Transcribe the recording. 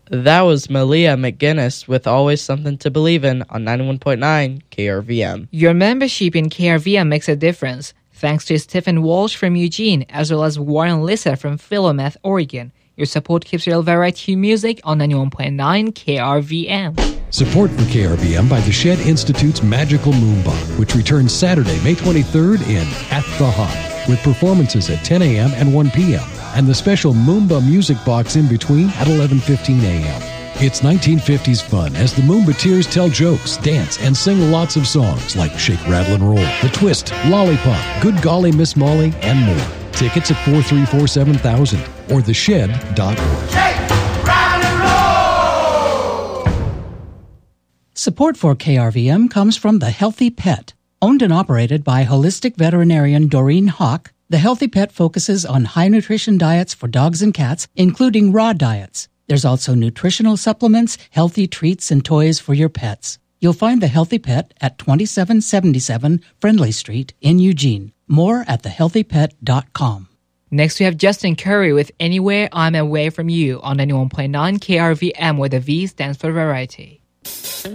That was Malia McGinnis with Always Something to Believe In on 91.9 KRVM. Your membership in KRVM makes a difference. Thanks to Stephen Walsh from Eugene, as well as Warren Lissa from Philomath, Oregon. Your support keeps real variety music on 91.9 KRVM. Support for KRVM by the Shed Institute's Magical Moomba, which returns Saturday, May 23rd in At the Hop, with performances at 10 a.m. and 1 p.m., and the special Moomba music box in between at 11:15 a.m. It's 1950s fun as the Moombateers tell jokes, dance, and sing lots of songs like Shake, Rattle, and Roll, The Twist, Lollipop, Good Golly Miss Molly, and more. Tickets at 434-7000 or theshed.org. Shake, rattle, and roll! Support for KRVM comes from The Healthy Pet. Owned and operated by holistic veterinarian Doreen Hawk, The Healthy Pet focuses on high nutrition diets for dogs and cats, including raw diets. There's also nutritional supplements, healthy treats, and toys for your pets. You'll find The Healthy Pet at 2777 Friendly Street in Eugene. More at thehealthypet.com. Next, we have Justin Curry with Anywhere I'm Away From You on 91.9 KRVM, where the V stands for variety.